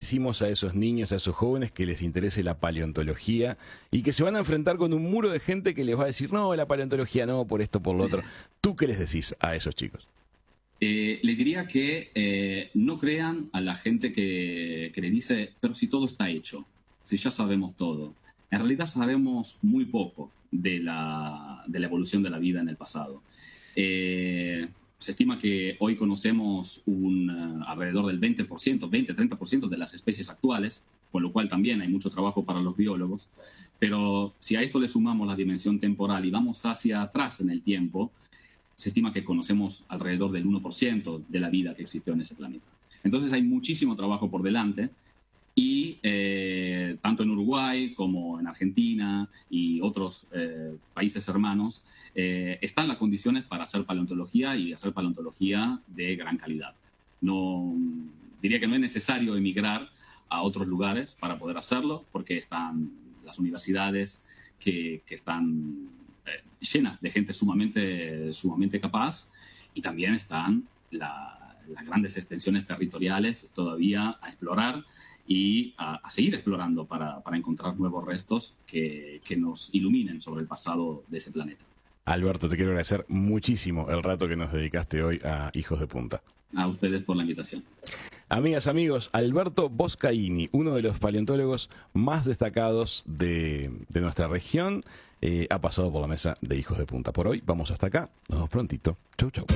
decimos a esos niños, a esos jóvenes que les interese la paleontología y que se van a enfrentar con un muro de gente que les va a decir, no, la paleontología no, por esto, por lo otro? ¿Tú qué les decís a esos chicos? Le diría que no crean a la gente que le dice, pero si todo está hecho, si ya sabemos todo. En realidad sabemos muy poco de la evolución de la vida en el pasado. Se estima que hoy conocemos alrededor del 20-30% de las especies actuales, con lo cual también hay mucho trabajo para los biólogos. Pero si a esto le sumamos la dimensión temporal y vamos hacia atrás en el tiempo, se estima que conocemos alrededor del 1% de la vida que existió en ese planeta. Entonces hay muchísimo trabajo por delante y tanto en Uruguay como en Argentina y otros países hermanos están las condiciones para hacer paleontología y hacer paleontología de gran calidad. No, diría que no es necesario emigrar a otros lugares para poder hacerlo, porque están las universidades que están llenas de gente sumamente capaz, y también están las grandes extensiones territoriales todavía a explorar y a seguir explorando para encontrar nuevos restos que nos iluminen sobre el pasado de ese planeta. Alberto, te quiero agradecer muchísimo el rato que nos dedicaste hoy a Hijos de Punta. A ustedes por la invitación. Amigas, amigos, Alberto Boscaini, uno de los paleontólogos más destacados de nuestra región, ha pasado por la mesa de Hijos de Punta. Por hoy vamos hasta acá. Nos vemos prontito. Chau, chau.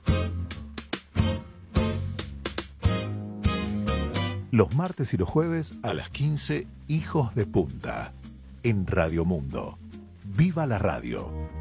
Los martes y los jueves a las 15, Hijos de Punta, en Radio Mundo. ¡Viva la radio!